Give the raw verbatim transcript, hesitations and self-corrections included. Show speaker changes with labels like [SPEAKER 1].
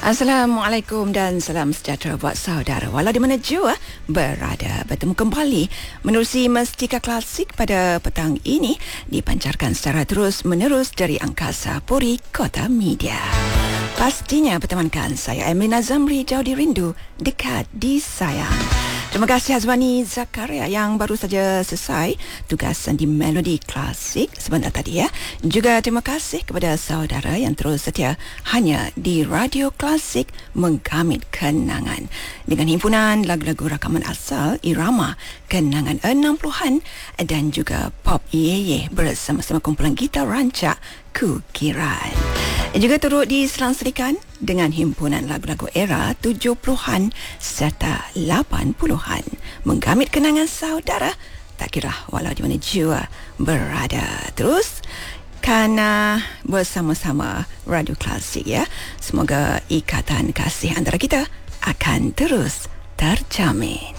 [SPEAKER 1] Assalamualaikum dan salam sejahtera buat saudara walau di mana jua berada. Bertemu kembali menerusi Mestika Klasik pada petang ini dipancarkan secara terus menerus dari Angkasa Puri Kota Media. Pastinya bertemankan saya Emina Zamri, jauh di rindu, dekat di sayang. Terima kasih Azwani Zakaria yang baru saja selesai tugasan di Melodi Klasik sebentar tadi ya. Juga terima kasih kepada saudara yang terus setia hanya di Radio Klasik mengkamit kenangan dengan himpunan lagu-lagu rakaman asal irama kenangan enam puluhan dan juga pop Yeye bersama-sama kumpulan gitar rancak Kukiran. Juga turut diselangsirikan dengan himpunan lagu-lagu era tujuh puluhan serta lapan puluhan. Menggamit kenangan saudara, tak kira walau di mana jua berada. Terus, kerana bersama-sama Radio Klasik ya. Semoga ikatan kasih antara kita akan terus terjamin.